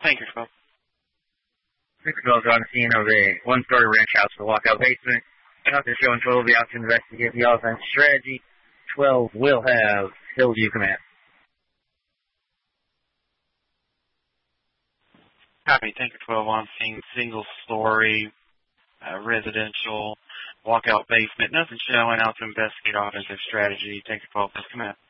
Tanker 12. Tanker 12 on the scene of a one-story ranch house with a walkout basement. After showing 12 will be out to investigate the offense strategy. 12 will have Hillview command. Copy. Tanker 12 on scene. Single-story, residential, walkout basement. Nothing showing. Out to investigate offensive strategy. Tanker 12 has command.